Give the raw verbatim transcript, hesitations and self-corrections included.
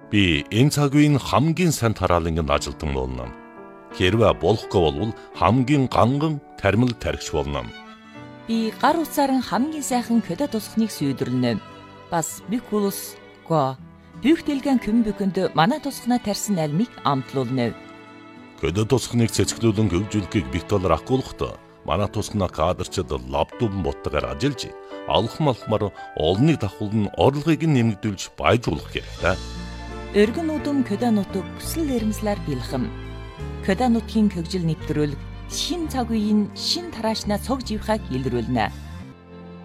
Би энэ цаг үеийн хамгийн сайн тараалангийн ажилтан болно. Хэрвээ болохгүй бол хамгийн ганган тармил тархич болно. Би гар утсаар хамгийн сайхан көдө тусахныг сүйдэрлэнэ. Бас бикулус го бүх дэлгэн көмбөкөнд манай тусахнаа тарьсан альмыг амтлуулна. Көдө тусахныг цэцгэлүүлэн хөгжүүлэхийг бит толор ахгуулахдаа манай тусахнаа кадрчид лаптопн боттойгоор ажиллаж алхам алхмаар олныг давхуулн орлогыг нэмэгдүүлж баяжуулах хэрэгтэй. Өргөн удам көдө нутаг хүсэл эрмслэр бэлхэм. Көдө нутгийн хөгжил нэвтрүүлэг шин цаг үеийн шин тараашнаа цог живхаг илрүүлнэ.